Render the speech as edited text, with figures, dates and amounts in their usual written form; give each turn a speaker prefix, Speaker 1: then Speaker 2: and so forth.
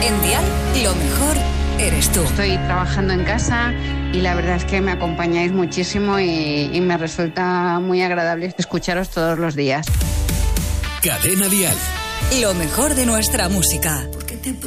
Speaker 1: En Dial, lo mejor eres tú.
Speaker 2: Estoy trabajando en casa y la verdad es que me acompañáis muchísimo y me resulta muy agradable escucharos todos los días.
Speaker 3: Cadena Dial.
Speaker 1: Lo mejor de nuestra música.